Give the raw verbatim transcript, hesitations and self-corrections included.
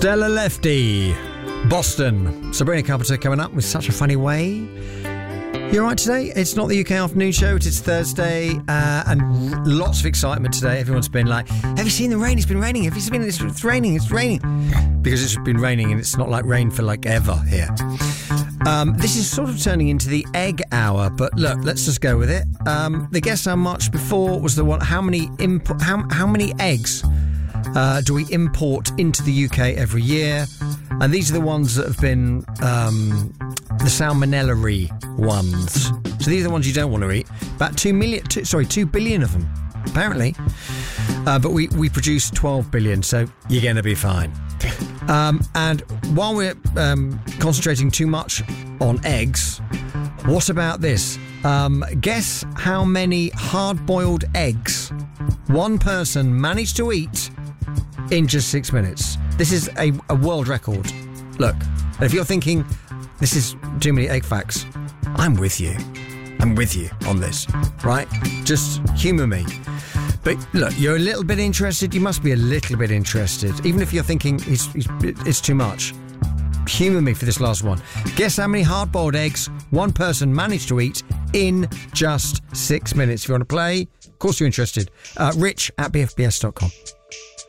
Stella Lefty, Boston. Sabrina Carpenter coming up with Such a Funny Way. You all right today? It's not the U K afternoon show. It's Thursday, uh, and r- lots of excitement today. Everyone's been like, have you seen the rain? It's been raining. Have you seen it? It's, it's raining. It's raining. Because it's been raining, and it's not like rain for like ever here. Um, this is sort of turning into the egg hour, but look, let's just go with it. Um, the guess how much before was the one, how many impo- how, how many eggs uh, do we import into the U K every year? And these are the ones that have been um, the salmonella-y ones. So these are the ones you don't want to eat. About two million, two, sorry, two billion of them, apparently. Uh, but we, we produce twelve billion, so you're going to be fine. Um, and while we're um, concentrating too much on eggs, what about this? Um, guess how many hard-boiled eggs one person managed to eat in just six minutes. This is a, a world record. Look, and if you're thinking this is too many egg facts, I'm with you. I'm with you on this, right? Just humour me. But look, you're a little bit interested. You must be a little bit interested, even if you're thinking it's, it's, it's too much. Humour me for this last one. Guess how many hard-boiled eggs one person managed to eat in just six minutes. If you want to play, of course you're interested. Uh, Rich at b f b s dot com.